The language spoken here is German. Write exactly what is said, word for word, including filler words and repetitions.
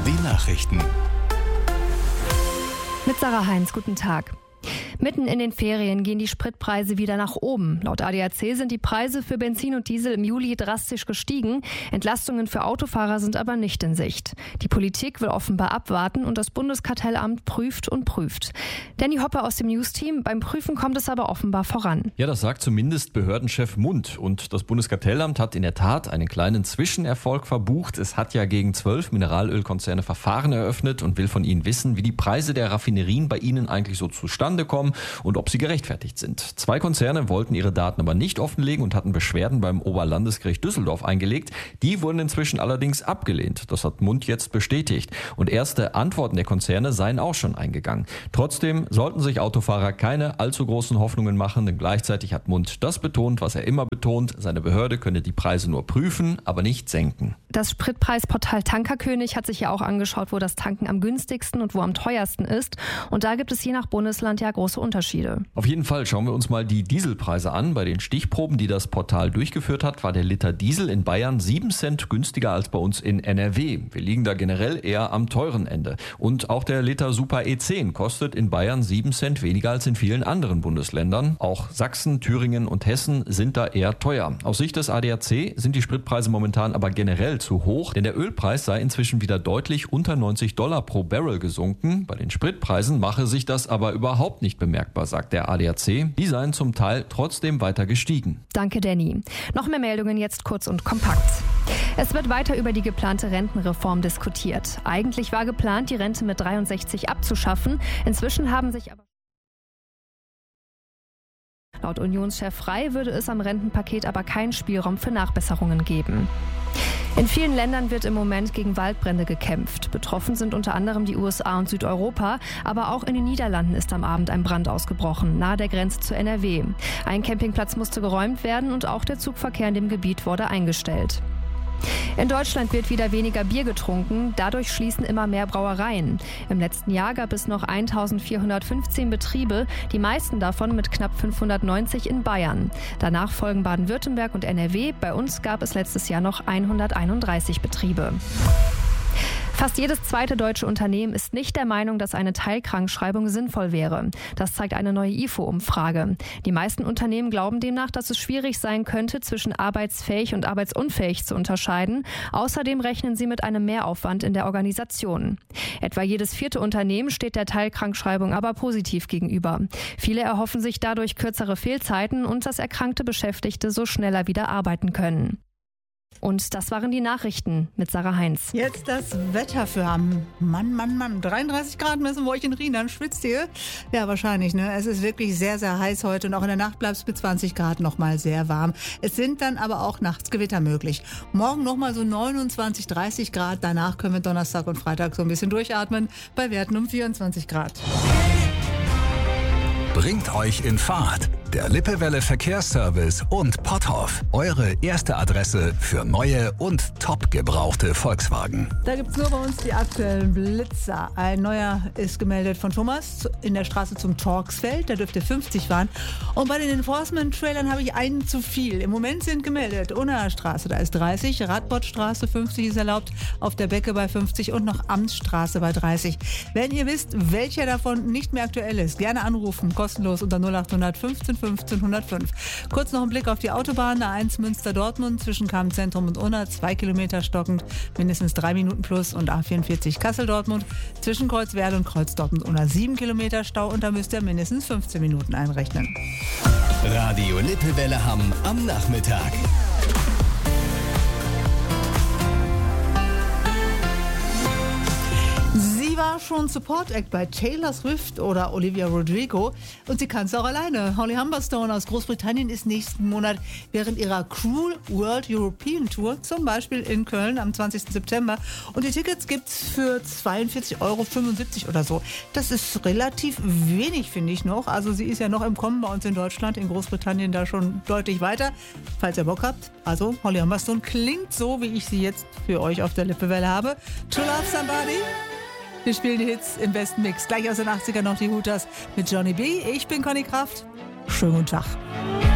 Die Nachrichten. Mit Sarah Heinz, guten Tag. Mitten in den Ferien gehen die Spritpreise wieder nach oben. Laut A D A C sind die Preise für Benzin und Diesel im Juli drastisch gestiegen. Entlastungen für Autofahrer sind aber nicht in Sicht. Die Politik will offenbar abwarten und das Bundeskartellamt prüft und prüft. Danny Hoppe aus dem News-Team. Beim Prüfen kommt es aber offenbar voran. Ja, das sagt zumindest Behördenchef Mund. Und das Bundeskartellamt hat in der Tat einen kleinen Zwischenerfolg verbucht. Es hat ja gegen zwölf Mineralölkonzerne Verfahren eröffnet und will von ihnen wissen, wie die Preise der Raffinerien bei ihnen eigentlich so zustande kommen und ob sie gerechtfertigt sind. Zwei Konzerne wollten ihre Daten aber nicht offenlegen und hatten Beschwerden beim Oberlandesgericht Düsseldorf eingelegt. Die wurden inzwischen allerdings abgelehnt. Das hat Mund jetzt bestätigt. Und erste Antworten der Konzerne seien auch schon eingegangen. Trotzdem sollten sich Autofahrer keine allzu großen Hoffnungen machen, denn gleichzeitig hat Mund das betont, was er immer betont. Seine Behörde könne die Preise nur prüfen, aber nicht senken. Das Spritpreisportal Tankerkönig hat sich ja auch angeschaut, wo das Tanken am günstigsten und wo am teuersten ist. Und da gibt es je nach Bundesland ja große Unterschiede. Auf jeden Fall schauen wir uns mal die Dieselpreise an. Bei den Stichproben, die das Portal durchgeführt hat, war der Liter Diesel in Bayern sieben Cent günstiger als bei uns in N R W. Wir liegen da generell eher am teuren Ende. Und auch der Liter Super E zehn kostet in Bayern sieben Cent weniger als in vielen anderen Bundesländern. Auch Sachsen, Thüringen und Hessen sind da eher teuer. Aus Sicht des A D A C sind die Spritpreise momentan aber generell zu hoch, denn der Ölpreis sei inzwischen wieder deutlich unter neunzig Dollar pro Barrel gesunken. Bei den Spritpreisen mache sich das aber überhaupt nicht bemerkbar, sagt der A D A C. Die seien zum Teil trotzdem weiter gestiegen. Danke, Danny. Noch mehr Meldungen jetzt kurz und kompakt. Es wird weiter über die geplante Rentenreform diskutiert. Eigentlich war geplant, die Rente mit dreiundsechzig abzuschaffen. Inzwischen haben sich aber Laut Unionschef Frey würde es am Rentenpaket aber keinen Spielraum für Nachbesserungen geben. In vielen Ländern wird im Moment gegen Waldbrände gekämpft. Betroffen sind unter anderem die U S A und Südeuropa, aber auch in den Niederlanden ist am Abend ein Brand ausgebrochen, nahe der Grenze zu N R W. Ein Campingplatz musste geräumt werden und auch der Zugverkehr in dem Gebiet wurde eingestellt. In Deutschland wird wieder weniger Bier getrunken, dadurch schließen immer mehr Brauereien. Im letzten Jahr gab es noch eintausendvierhundertfünfzehn Betriebe, die meisten davon mit knapp fünfhundertneunzig in Bayern. Danach folgen Baden-Württemberg und N R W, bei uns gab es letztes Jahr noch hunderteinunddreißig Betriebe. Fast jedes zweite deutsche Unternehmen ist nicht der Meinung, dass eine Teilkrankschreibung sinnvoll wäre. Das zeigt eine neue I F O-Umfrage. Die meisten Unternehmen glauben demnach, dass es schwierig sein könnte, zwischen arbeitsfähig und arbeitsunfähig zu unterscheiden. Außerdem rechnen sie mit einem Mehraufwand in der Organisation. Etwa jedes vierte Unternehmen steht der Teilkrankschreibung aber positiv gegenüber. Viele erhoffen sich dadurch kürzere Fehlzeiten und dass erkrankte Beschäftigte so schneller wieder arbeiten können. Und das waren die Nachrichten mit Sarah Heinz. Jetzt das Wetter für am Mann, Mann, Mann. dreiunddreißig Grad messen wir euch in Rheinland. Schwitzt ihr? Ja, wahrscheinlich. Ne? Es ist wirklich sehr, sehr heiß heute und auch in der Nacht bleibt es mit zwanzig Grad nochmal sehr warm. Es sind dann aber auch nachts Gewitter möglich. Morgen nochmal so neunundzwanzig, dreißig Grad. Danach können wir Donnerstag und Freitag so ein bisschen durchatmen bei Werten um vierundzwanzig Grad. Bringt euch in Fahrt. Der Lippewelle Verkehrsservice und Potthoff. Eure erste Adresse für neue und top gebrauchte Volkswagen. Da gibt es nur bei uns die aktuellen Blitzer. Ein neuer ist gemeldet von Thomas in der Straße zum Torxfeld. Da dürfte fünfzig fahren. Und bei den Enforcement-Trailern habe ich einen zu viel. Im Moment sind gemeldet Unnaer Straße, da ist dreißig. Radbottstraße fünfzig ist erlaubt. Auf der Becke bei fünfzig und noch Amtsstraße bei dreißig. Wenn ihr wisst, welcher davon nicht mehr aktuell ist, gerne anrufen. Kostenlos unter null achthundert fünfzehn fünfzehn hundertfünf. Kurz noch ein Blick auf die Autobahn. A eins Münster-Dortmund zwischen Kammzentrum und Unna. Zwei Kilometer stockend, mindestens drei Minuten plus. Und A vierundvierzig Kassel-Dortmund zwischen Kreuzwerl und Kreuz-Dortmund-Unna. Sieben Kilometer Stau und da müsst ihr mindestens fünfzehn Minuten einrechnen. Radio Lippewelle Hamm am Nachmittag. Sie war schon Support-Act bei Taylor Swift oder Olivia Rodrigo und sie kann es auch alleine. Holly Humberstone aus Großbritannien ist nächsten Monat während ihrer Cruel World European Tour zum Beispiel in Köln am zwanzigsten September und die Tickets gibt's für zweiundvierzig Euro fünfundsiebzig oder so. Das ist relativ wenig, finde ich noch. Also sie ist ja noch im Kommen bei uns in Deutschland, in Großbritannien da schon deutlich weiter. Falls ihr Bock habt, also Holly Humberstone klingt so, wie ich sie jetzt für euch auf der Lippewelle habe. To Love Somebody. Wir spielen die Hits im besten Mix. Gleich aus den achtzigern noch die Hooters mit Johnny B. Ich bin Conny Kraft. Schönen guten Tag.